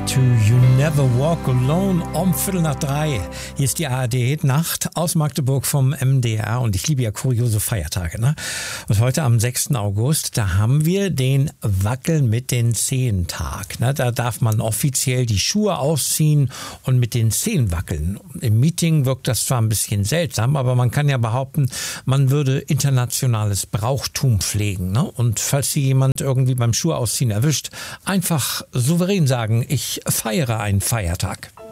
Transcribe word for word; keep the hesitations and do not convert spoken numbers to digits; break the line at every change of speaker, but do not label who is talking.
to You Never Walk Alone um Viertel nach drei. Hier ist die A R D-Nacht aus Magdeburg vom M D R und ich liebe ja kuriose Feiertage. Ne? Und heute am sechsten August, da haben wir den Wackeln mit den Zehen-Tag. Ne? Da darf man offiziell die Schuhe ausziehen und mit den Zehen wackeln. Im Meeting wirkt das zwar ein bisschen seltsam, aber man kann ja behaupten, man würde internationales Brauchtum pflegen. Ne? Und falls Sie jemand irgendwie beim Schuhe ausziehen erwischt, einfach souverän sagen, ich feiere einen Feiertag.